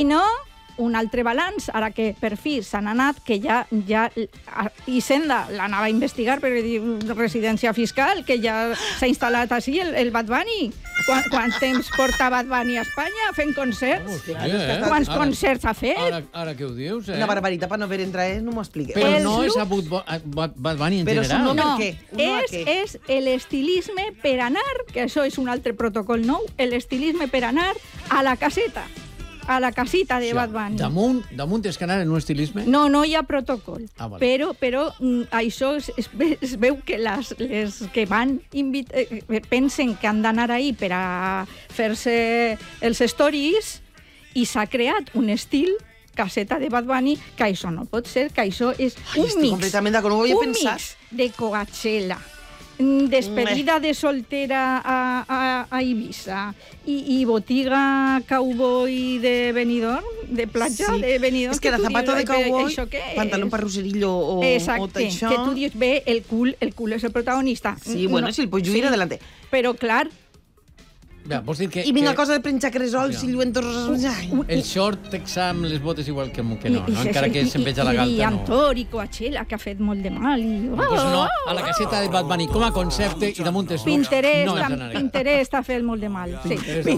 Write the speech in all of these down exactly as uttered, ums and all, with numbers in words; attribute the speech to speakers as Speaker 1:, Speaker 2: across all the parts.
Speaker 1: Si no, un altre balanç, ara que per fi s'han anat, que ja, ja Hisenda l'anava a investigar per residència fiscal, que ja s'ha instal·lat així el, el Bad Bunny. Quant, quant temps porta Bad Bunny a Espanya fent concerts?
Speaker 2: Hòstia, eh?
Speaker 1: Quants
Speaker 2: Ara-
Speaker 1: concerts ha fet?
Speaker 2: Ara, ara que ho dius, eh?
Speaker 3: Una barbaritat per no haver entrar, eh? No m'ho expliqueu.
Speaker 2: Però
Speaker 1: Els
Speaker 2: no és
Speaker 1: looks-
Speaker 2: a Bud, Bo- a Bad Bad Bunny en
Speaker 3: Però
Speaker 2: general.
Speaker 3: su-
Speaker 1: No,
Speaker 3: per què? Uno a
Speaker 1: és,
Speaker 3: què?
Speaker 1: és l'estilisme per anar, que això és un altre protocol nou, l'estilisme per anar a la caseta, a la casita de Bad Bunny.
Speaker 2: Damunt, damunt és que anar en un estilisme?
Speaker 1: No, no hi ha protocol.
Speaker 2: Ah, vale.
Speaker 1: Però, però mm, això es, es, ve- es veu que les, les que van invit eh, pensen que han d'anar ahí per a fer-se els stories i s'ha creat un estil caseta de Bad Bunny, que això no pot ser, que això és
Speaker 3: Ai,
Speaker 1: un
Speaker 3: estic
Speaker 1: mix.
Speaker 3: completament d'acord, no ho havia
Speaker 1: un
Speaker 3: pensat.
Speaker 1: mix de Coachella, mm, despedida de soltera a, a, a Ibiza i, i botiga cowboy de Benidorm, de platja
Speaker 3: Sí.
Speaker 1: de Benidorm.
Speaker 3: És que era
Speaker 1: tu
Speaker 3: zapato
Speaker 1: dius,
Speaker 3: de
Speaker 1: "Ai,
Speaker 3: cowboy,
Speaker 1: això què és?"
Speaker 3: pantalón parruserillo o, o
Speaker 1: Exacte,
Speaker 3: això.
Speaker 1: que tu dius, bé, el cul, el cul és el protagonista.
Speaker 3: Sí, bueno, si el pots lluir, adelante.
Speaker 1: Però, clar,
Speaker 2: Bé, vols dir que...
Speaker 3: I vinga,
Speaker 2: que
Speaker 3: cosa de penjar cresols
Speaker 2: Ja.
Speaker 3: i lluentos... Ai.
Speaker 2: el short texà amb les botes igual que, que no,
Speaker 1: i,
Speaker 2: no? Encara que se'n veja la
Speaker 1: I,
Speaker 2: galta,
Speaker 1: i amb
Speaker 2: no.
Speaker 1: Thor i Coachella, que ha fet molt de mal. I,
Speaker 2: Pues no, a la caseta de Bad Bunny com a concepte i damunt els looks
Speaker 1: Pinterest,
Speaker 2: no ens
Speaker 1: tam-
Speaker 2: anarem.
Speaker 1: Pinterest ha fet molt de mal. Sí.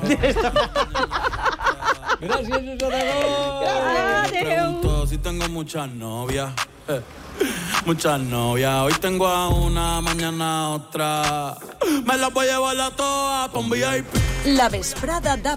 Speaker 2: Gràcies, Isabel.
Speaker 1: Adeu.
Speaker 4: Pregunto si tengo muchas novias. eh, Muchas novias. Hoy tengo a una, mañana a otra. Me las voy a llevar a todas pa' un V I P.
Speaker 5: La vesprada de